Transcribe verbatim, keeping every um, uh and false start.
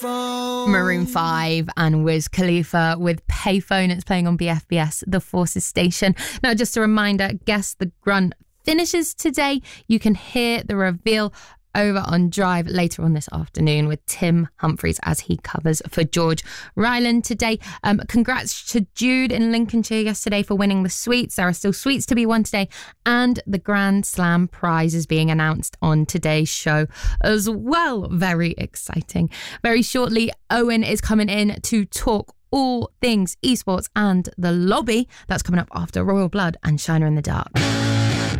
Payphone. Maroon five and Wiz Khalifa with Payphone. It's playing on B F B S, the Forces station. Now, just a reminder, Guess the Grunt finishes today. You can hear the reveal over on Drive later on this afternoon with Tim Humphries as he covers for George Ryland today. Um, congrats to Jude in Lincolnshire yesterday for winning the sweets. There are still sweets to be won today, and the Grand Slam prize is being announced on today's show as well. Very exciting. Very shortly, Owen is coming in to talk all things esports and the lobby. That's coming up after Royal Blood and Shiner in the Dark.